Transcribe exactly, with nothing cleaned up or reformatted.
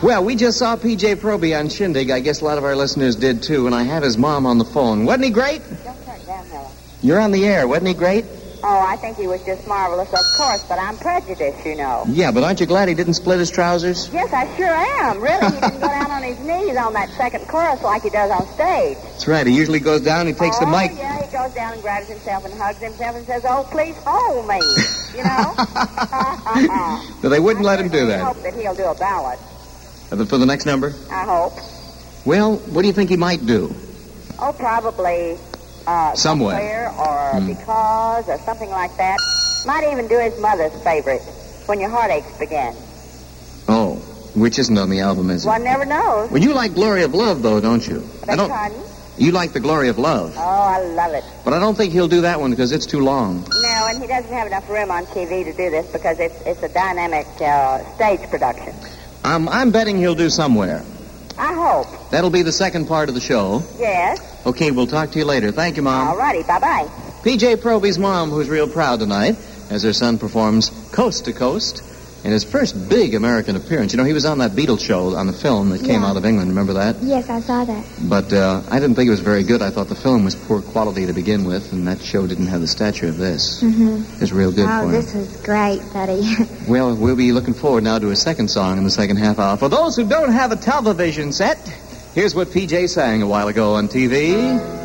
Well, we just saw P J Proby on Shindig. I guess a lot of our listeners did, too, and I have his mom on the phone. Wasn't he great? Don't turn it down, Helen. You're on the air. Wasn't he great? Oh, I think he was just marvelous, of course, but I'm prejudiced, you know. Yeah, but aren't you glad he didn't split his trousers? Yes, I sure am. Really, he didn't go down on his knees on that second chorus like he does on stage. That's right. He usually goes down, he takes oh, the mic. Oh, yeah, he goes down and grabs himself and hugs himself and says, oh, please hold me, you know? But they wouldn't I let him do I that. hope that he'll do a ballad. Uh, For the next number? I hope. Well, what do you think he might do? Oh, probably uh, Somewhere. or Hmm. Because or something like that. Might even do his mother's favorite, When Your Heartaches Begin. Oh, which isn't on the album, is it? One never knows. Well, you like Glory of Love, though, don't you? Beg your pardon? You like the Glory of Love. Oh, I love it. But I don't think he'll do that one because it's too long. No, and he doesn't have enough room on T V to do this because it's it's a dynamic uh, stage production. Um, I'm betting he'll do Somewhere. I hope. That'll be the second part of the show. Yes. Okay, we'll talk to you later. Thank you, Mom. All righty. Bye-bye. P J Proby's mom, who's real proud tonight, as her son performs Coast to Coast in his first big American appearance. You know, he was on that Beatles show on the film that came Yeah. out of England. Remember that? Yes, I saw that. But uh, I didn't think it was very good. I thought the film was poor quality to begin with, and that show didn't have the stature of this. Mm-hmm. It's real good Oh, for this him. was great, Buddy. Well, we'll be looking forward now to a second song in the second half hour. For those who don't have a television set, here's what P J sang a while ago on T V.